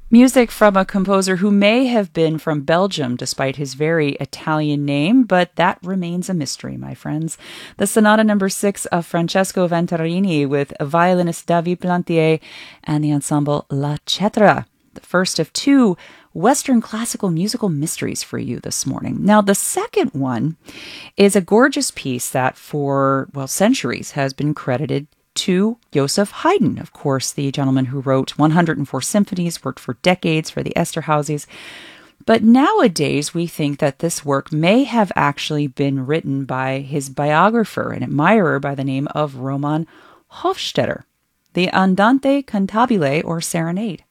Music from a composer who may have been from Belgium despite his very Italian name, but that remains a mystery, my friends. The Sonata number 6 of Francesco Venturini with violinist David Plantier and the ensemble La Cetra, the first of two Western classical musical mysteries for you this morning. Now, the second one is a gorgeous piece that for, well, centuries has been credited to Joseph Haydn, of course, the gentleman who wrote 104 symphonies, worked for decades for the Esterházys. But nowadays, we think that this work may have actually been written by his biographer and admirer by the name of Roman Hofstetter, the Andante Cantabile, or Serenade.